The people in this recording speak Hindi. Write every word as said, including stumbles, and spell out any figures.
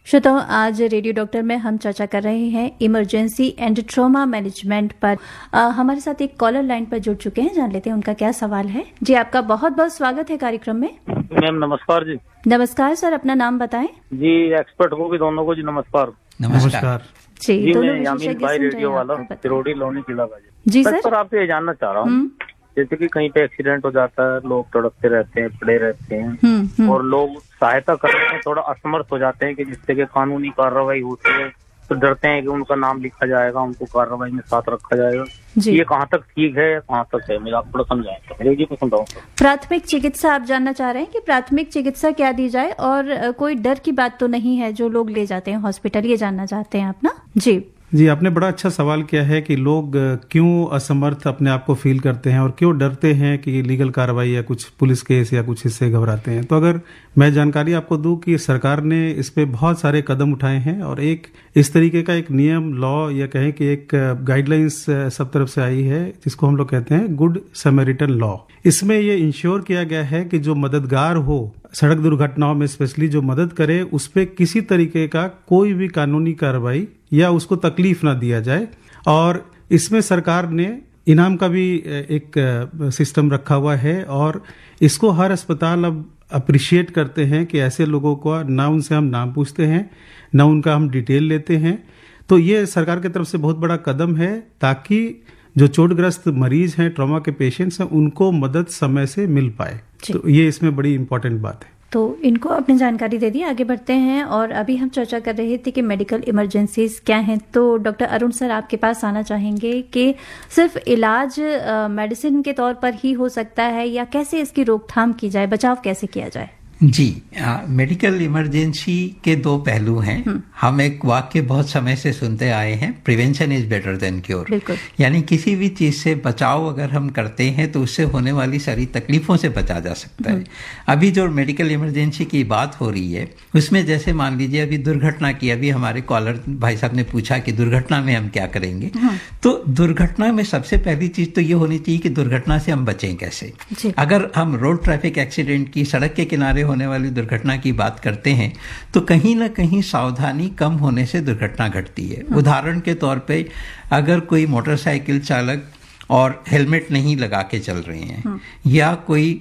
श्रोताओं, आज रेडियो डॉक्टर में हम चर्चा कर रहे हैं इमरजेंसी एंड ट्रॉमा मैनेजमेंट पर। आ, हमारे साथ एक कॉलर लाइन पर जुड़ चुके हैं, जान लेते हैं उनका क्या सवाल है। जी, आपका बहुत बहुत स्वागत है कार्यक्रम में। मैम नमस्कार जी। नमस्कार सर, अपना नाम बताएं। जी, एक्सपर्ट को भी दोनों को जी नमस्कार। नमस्कार जी, जी दोनों मैं यामीन भाई रेडियो वाला तिरोड़ी लोनी जिला का जी सर। सर, सर आपसे ये जानना चाह रहा हूँ, जैसे कि कहीं पे एक्सीडेंट हो जाता है, लोग तड़पते रहते हैं, पड़े रहते हैं हम्म, हम्म। और लोग सहायता करने में थोड़ा असमर्थ हो जाते हैं कि जिससे कि कानूनी कार्रवाई होती है तो डरते हैं कि उनका नाम लिखा जाएगा, उनको कार्रवाई में साथ रखा जाएगा। जी। ये कहाँ तक ठीक है, कहाँ तक है, मेरा आप थोड़ा समझाएं। रेडियो को समझाऊँ। प्राथमिक चिकित्सा आप जानना चाह रहे हैं कि प्राथमिक चिकित्सा क्या दी जाए, और अ, कोई डर की बात तो नहीं है जो लोग ले जाते हैं हॉस्पिटल, ये जानना चाहते हैं आप ना? जी जी, आपने बड़ा अच्छा सवाल किया है कि लोग क्यों असमर्थ अपने आप को फील करते हैं और क्यों डरते हैं कि लीगल कार्रवाई या कुछ पुलिस केस या कुछ इससे घबराते हैं। तो अगर मैं जानकारी आपको दूं कि सरकार ने इस पे बहुत सारे कदम उठाए हैं और एक इस तरीके का एक नियम, लॉ या कहें कि एक गाइडलाइंस सब तरफ से आई है जिसको हम लोग कहते हैं गुड समैरिटन लॉ। इसमें ये इंश्योर किया गया है कि जो मददगार हो सड़क दुर्घटनाओं में, स्पेशली जो मदद करे, उस पे किसी तरीके का कोई भी कानूनी कार्रवाई या उसको तकलीफ ना दिया जाए। और इसमें सरकार ने इनाम का भी एक सिस्टम रखा हुआ है और इसको हर अस्पताल अब अप्रिशिएट करते हैं कि ऐसे लोगों को ना उनसे हम नाम पूछते हैं, ना उनका हम डिटेल लेते हैं। तो ये सरकार की तरफ से बहुत बड़ा कदम है ताकि जो चोटग्रस्त मरीज हैं, ट्रॉमा के पेशेंट्स हैं, उनको मदद समय से मिल पाए। तो ये इसमें बड़ी इंपॉर्टेंट बात है। तो इनको आपने जानकारी दे दी, आगे बढ़ते हैं। और अभी हम चर्चा कर रहे थे कि मेडिकल इमरजेंसीज क्या हैं। तो डॉक्टर अरुण सर आपके पास आना चाहेंगे कि सिर्फ इलाज मेडिसिन के तौर पर ही हो सकता है या कैसे इसकी रोकथाम की जाए, बचाव कैसे किया जाए? जी, मेडिकल इमरजेंसी के दो पहलू हैं। हम एक वाक्य बहुत समय से सुनते आए हैं, prevention is better than cure. यानी किसी भी चीज से बचाव अगर हम करते हैं तो उससे होने वाली सारी तकलीफों से बचा जा सकता है। अभी जो मेडिकल इमरजेंसी की बात हो रही है उसमें जैसे मान लीजिए अभी दुर्घटना की, अभी हमारे कॉलर भाई साहब ने पूछा कि दुर्घटना में हम क्या करेंगे। तो दुर्घटना में सबसे पहली चीज तो ये होनी चाहिए कि दुर्घटना से हम बचें कैसे। अगर हम रोड ट्रैफिक एक्सीडेंट की, सड़क के किनारे होने वाली दुर्घटना की बात करते हैं तो कहीं ना कहीं सावधानी कम होने से दुर्घटना घटती है। उदाहरण के तौर पे अगर कोई मोटरसाइकिल चालक और हेलमेट नहीं लगा के चल रहे हैं या कोई